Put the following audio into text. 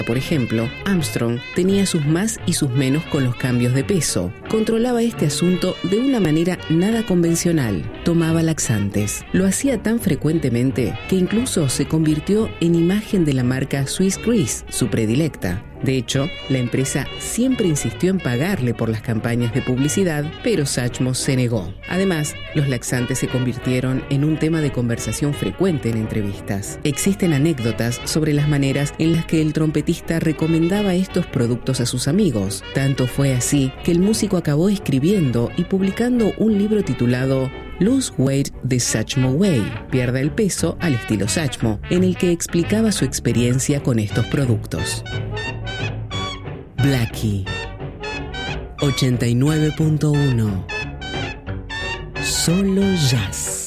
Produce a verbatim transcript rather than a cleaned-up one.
Por ejemplo, Armstrong tenía sus más y sus menos con los cambios de peso. Controlaba este asunto de una manera nada convencional. Tomaba laxantes. Lo hacía tan frecuentemente que incluso se convirtió en imagen de la marca Swiss Grease, su predilecta. De hecho, la empresa siempre insistió en pagarle por las campañas de publicidad, pero Satchmo se negó. Además, los laxantes se convirtieron en un tema de conversación frecuente en entrevistas. Existen anécdotas sobre las maneras en las que el trompetista recomendaba estos productos a sus amigos. Tanto fue así que el músico acabó escribiendo y publicando un libro titulado Lose Weight the Satchmo Way, pierda el peso al estilo Satchmo, en el que explicaba su experiencia con estos productos. Blackie ochenta y nueve punto uno. Solo jazz.